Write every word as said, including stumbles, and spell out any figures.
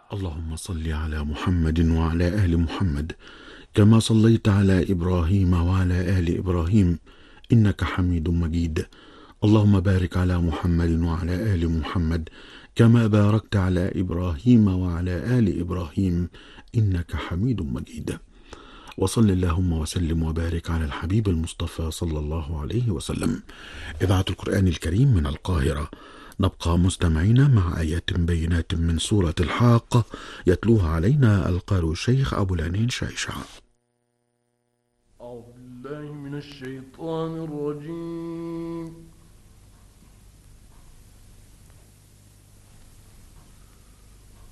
اللهم صل على محمد وعلى آل محمد كما صليت على إبراهيم وعلى آل إبراهيم إنك حميد مجيد. اللهم بارك على محمد وعلى آل محمد كما باركت على إبراهيم وعلى آل إبراهيم إنك حميد مجيد. وصل اللهم وسلم وبارك على الحبيب المصطفى صلى الله عليه وسلم. إذاعة القرآن الكريم من القاهرة، نبقى مستمعين مع آيات بينات من سورة الحاقة، يتلوها علينا القارئ الشيخ أبو العنين شيشع. أعوذ بالله من الشيطان الرجيم.